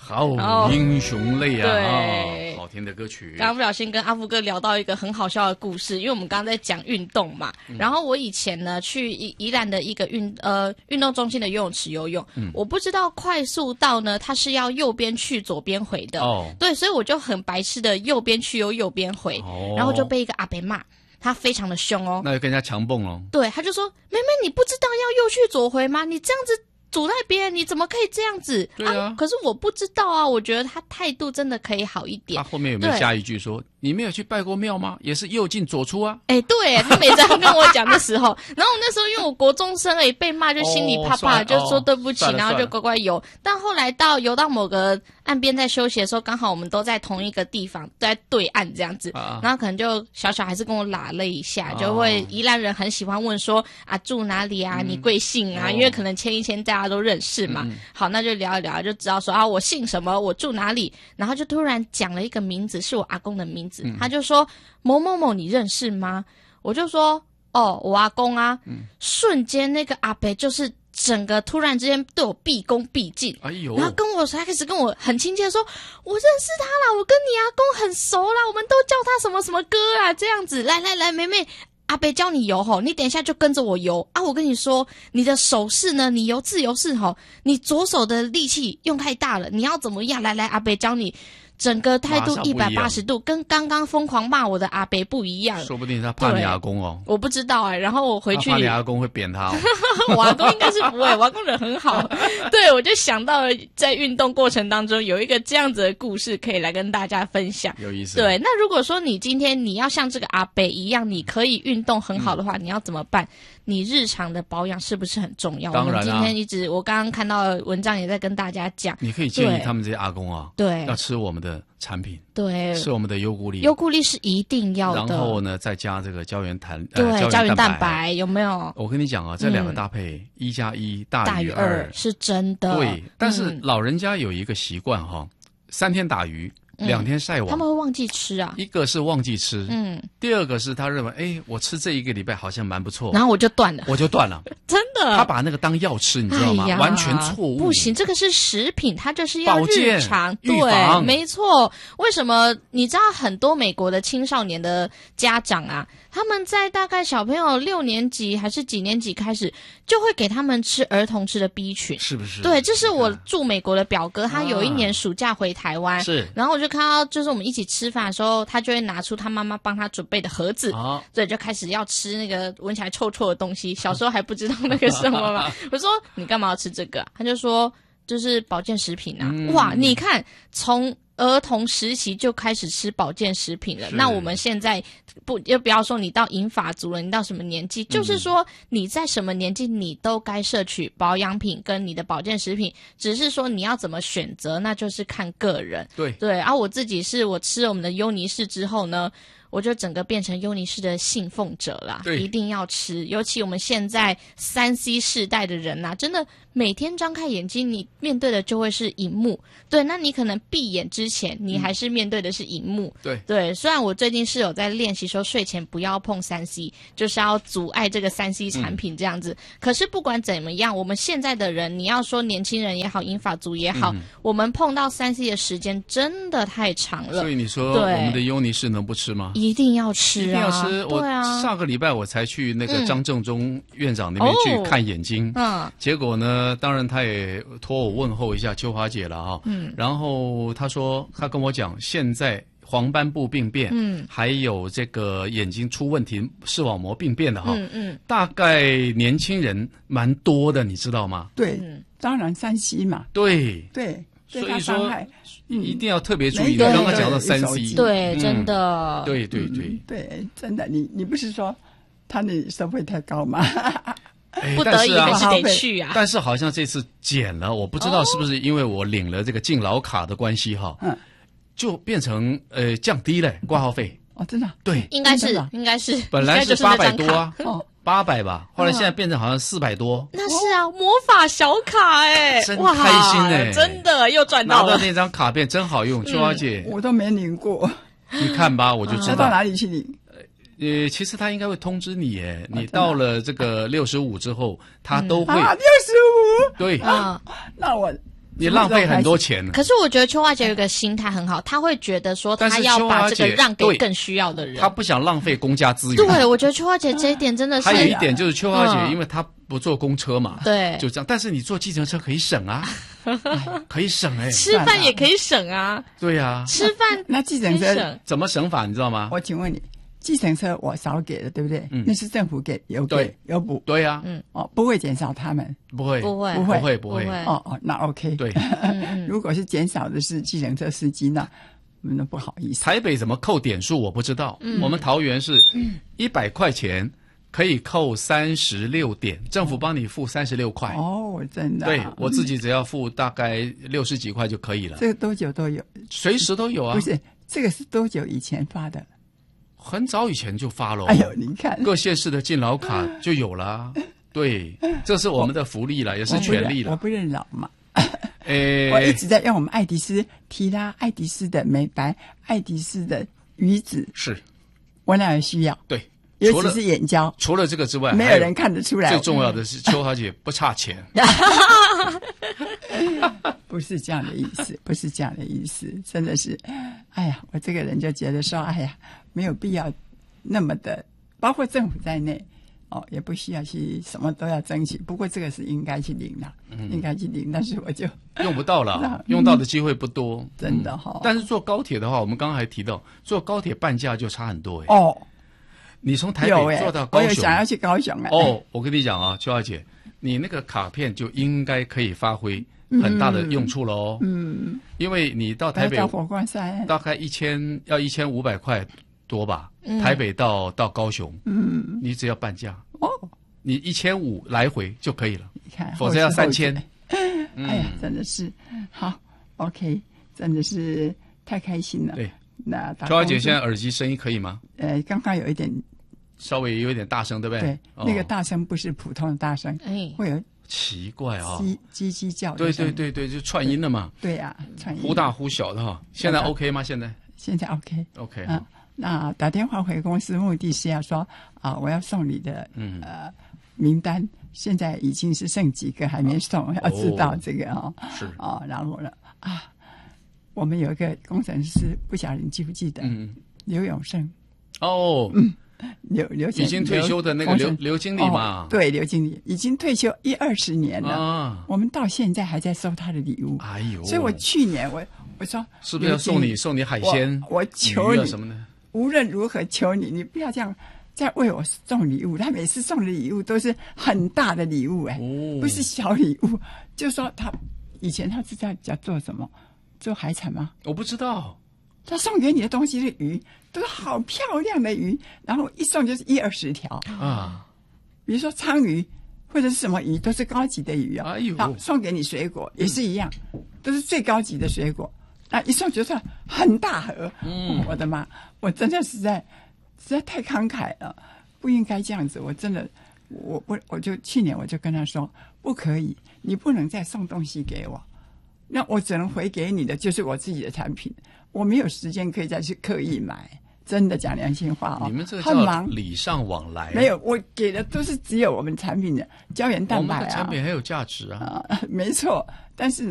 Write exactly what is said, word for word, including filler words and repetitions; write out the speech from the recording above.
好英雄泪啊！ 对、 哦，好听的歌曲。 刚刚不小心跟阿福哥聊到一个很好笑的故事，因为我们刚刚在讲运动嘛。嗯、然后我以前呢去宜宜兰的一个运呃运动中心的游泳池游泳，嗯、我不知道快速道呢它是要右边去左边回的。哦，对，所以我就很白痴的右边去又右边回，哦、然后就被一个阿伯骂。他非常的凶哦， 那就跟人家强蹦哦。 对，他就说：“妹妹，你不知道要右去左回吗？你这样子阻碍别人，你怎么可以这样子？” 对啊， 啊可是我不知道啊，我觉得他态度真的可以好一点。 他后面有没有下一句说：“你没有去拜过庙吗？也是右进左出啊。” 哎，对，他每次要跟我讲的时候，然后我那时候因为我国中生而已，被骂就心里怕怕，哦、就说对不起，哦、然后就乖乖游。但后来到游到某个岸边在休息的时候，刚好我们都在同一个地方，在对岸这样子，啊、然后可能就小小还是跟我拉了一下，啊、就会宜兰人很喜欢问说啊住哪里啊，嗯、你贵姓啊？哦、因为可能牵一牵大家都认识嘛。嗯、好，那就聊一聊，就知道说啊我姓什么，我住哪里，然后就突然讲了一个名字，是我阿公的名字，嗯、他就说某某某你认识吗？我就说哦我阿公啊，嗯、瞬间那个阿伯就是整个突然之间对我毕恭毕敬，哎呦，然后跟我他开始跟我很亲切的说，我认识他啦，我跟你阿公很熟啦，我们都叫他什么什么哥啊，这样子，来来来，妹妹。阿伯教你游吼，你等一下就跟着我游啊！我跟你说，你的手势呢，你游自由式吼，你左手的力气用太大了，你要怎么样？来来，阿伯教你。整个态度一百八十度，跟刚刚疯狂骂我的阿伯不一样。 说不定他怕你阿公哦。 我不知道哎、欸，然后我回去， 他怕你阿公会扁他、哦。 我阿公应该是不会，我阿公人很好。对，我就想到了在运动过程当中有一个这样子的故事可以来跟大家分享， 有意思。 对，那如果说你今天你要像这个阿伯一样，你可以运动很好的话，嗯、你要怎么办？你日常的保养是不是很重要？ 当然、啊、 我们今天一直，我刚刚看到的文章也在跟大家讲， 你可以建议他们这些阿公啊， 对， 要吃我们的产品， 对， 吃我们的优固力， 优固力是一定要的。 然后呢，再加这个胶原弹， 对， 呃、 胶原蛋白, 白有没有？ 我跟你讲啊，这两个搭配，一加一大于二， 是真的。 对，但是老人家有一个习惯哈、哦，三天打鱼。两天晒网、嗯， 他们会忘记吃啊。 一个是忘记吃， 嗯， 第二个是他认为，哎，我吃这一个礼拜好像蛮不错， 然后我就断了， 我就断了， 真的。 他把那个当药吃，你知道吗？哎、完全错误， 不行，这个是食品，它就是要日常， 对， 没错。为什么？你知道很多美国的青少年的家长啊，他们在大概小朋友六年级还是几年级开始，就会给他们吃儿童吃的 B 群， 是不是？ 对，这是我住美国的表哥，他有一年暑假回台湾，是、啊，然后我就看到，就是我们一起吃饭的时候，他就会拿出他妈妈帮他准备的盒子，啊，对，就开始要吃那个闻起来臭臭的东西。小时候还不知道那个什么嘛，我说你干嘛要吃这个、啊？他就说就是保健食品啊。嗯、哇，你看从儿童时期就开始吃保健食品了，那我们现在不又不要说你到银发族了，你到什么年纪，嗯、就是说你在什么年纪你都该摄取保养品跟你的保健食品，只是说你要怎么选择，那就是看个人。 对对，啊，我自己是我吃了我们的优尼氏之后呢，我就整个变成优尼氏的信奉者啦，一定要吃。尤其我们现在三 C 世代的人呐、啊，真的每天张开眼睛，你面对的就会是荧幕。对，那你可能闭眼之前，你还是面对的是荧幕。 对、嗯、 对，虽然我最近是有在练习说睡前不要碰三 C， 就是要阻碍这个三 C 产品这样子、嗯。可是不管怎么样，我们现在的人，你要说年轻人也好，银发族也好，嗯、我们碰到三 C 的时间真的太长了。 所以你说我们的优尼氏能不吃吗？ 一定要吃啊！ 一定要吃。我上个礼拜我才去那个张正中院长那边去看眼睛，嗯，嗯结果呢，当然他也托我问候一下秋华姐了哈，嗯，然后他说他跟我讲，现在黄斑部病变，嗯，还有这个眼睛出问题视网膜病变的哈，嗯嗯，大概年轻人蛮多的，你知道吗？ 对，嗯、当然三 C 嘛， 对对。 所以说，一定要特别注意。你刚刚讲到三 C， 对，真的， 对对对对，真的，你你不是说他的收费太高吗？ 不得已还是得去啊。 但是好像这次减了，我不知道是不是因为我领了这个敬老卡的关系哈，嗯，就变成呃降低了挂号费。 哦，真的？ 对， 应该是，应该是， 本来是八百多啊。哦。八百吧，后来现在变成好像四百多。 那是啊，魔法小卡哎、欸， 真开心哎、欸， 真的又赚到了。 拿到那张卡片真好用，秋花姐、 嗯，我都没领过。 你看吧，我就知道。 到哪里去领？ 呃，其实他应该会通知你哎，你到了这个六十五之后，他都会。 啊，六十五。 对啊，那我你浪费很多钱。 可是我觉得秋华姐有一个心态很好，她会觉得说她要把这个让给更需要的人， 她不想浪费公家资源。 对，我觉得秋华姐这一点真的是。 还有一点就是秋华姐，嗯、因为她不坐公车嘛， 对， 就这样。但是你坐计程车可以省啊，可以省哎、欸， 吃饭也可以省啊。 对呀、啊， 吃饭那计程车怎么省法你知道吗？ 我请问你。计程车我少给了，对不对？嗯，那是政府给有给有补。 对呀、啊， 嗯，哦，不会减少他们， 不会， 不会， 不会， 不会，不会。 哦哦，那 OK。 对， 如果是减少的是计程车司机，那那不好意思。 台北怎么扣点数我不知道，嗯、我们桃园是一百块钱可以扣三十六点，政府帮你付三十六块。 哦，真的、啊。 对我自己只要付大概六十几块就可以了。 这个多久都有， 随时都有啊。 不是，这个是多久以前发的？ 很早以前就发了。 哎呦，你看， 各县市的敬老卡就有了。对，这是我们的福利了，也是权利了。 我不认老嘛。 诶， 我一直在用我们爱迪斯提拉、爱迪斯的美白、爱迪斯的鱼子。 是， 我哪有需要？ 对， 尤其是眼胶。 除了这个之外， 没有人看得出来。 最重要的是，秋华姐不差钱。 不是这样的意思，不是这样的意思，真的是，哎呀，我这个人就觉得说，哎呀，没有必要那么的，包括政府在内，哦，也不需要去什么都要争取。不过这个是应该去领的，嗯、应该去领，但是我就用不到了，用到的机会不多， 嗯、真的哈、哦嗯。 但是坐高铁的话，我们刚刚还提到，坐高铁半价就差很多哎。 哦， 你从台北坐到高雄， 我有想要去高雄哎。 哦，我跟你讲啊，秋华姐，你那个卡片就应该可以发挥很大的用处了哦。 嗯， 因为你到台北到佛光山大概一千要一千五百块多吧，嗯、台北到到高雄，嗯，你只要半价哦，你一千五来回就可以了。 你看， 否则要三千。 嗯、哎呀，真的是好 ，OK， 真的是太开心了。 对， 那秋华姐现在耳机声音可以吗？ 呃，刚刚有一点， 稍微有一点大声，对不对？ 对， 哦、 那个大声不是普通的大声，哎，会有。 奇怪啊、哦， 叽叽叽叫的， 对对对对，就串音了嘛。 对呀、啊，串音， 忽大忽小的哈。现在 OK 吗？现在现在 OK OK 啊。那打电话回公司，目的是要说啊，我要送你的嗯呃名单，现在已经是剩几个还没送，哦、要知道这个啊、哦。 是啊，然后呢啊，我们有一个工程师，不晓得你记不记得？嗯，刘永胜。 哦。 嗯。刘刘已经退休的那个刘刘经理嘛、 哦，对，刘经理已经退休一二十年了，啊、我们到现在还在收他的礼物。 哎呦， 所以我去年我我说是不是要送你送你海鲜？ 我, 我求你什么呢？ 无论如何求你，你不要这样再为我送礼物。他每次送的礼物都是很大的礼物、欸，哎、哦，不是小礼物。就说他以前他是在叫做什么？做海产吗？ 我不知道。 他送给你的东西是鱼，都是好漂亮的鱼，然后一送就是一二十条啊。比如说鲳鱼或者是什么鱼，都是高级的鱼啊、哦。哎呦，好，送给你水果也是一样，都是最高级的水果。那一送就是很大盒，嗯，我的妈，我真的实在实在太慷慨了，不应该这样子。我真的，我我我就去年我就跟他说，不可以，你不能再送东西给我，那我只能回给你的就是我自己的产品。我没有时间可以再去刻意买，真的讲良心话哦。 你们这个叫礼尚往来。 没有，我给的都是只有我们产品的胶原蛋白啊。 我们的产品很有价值啊。 啊，没错，但是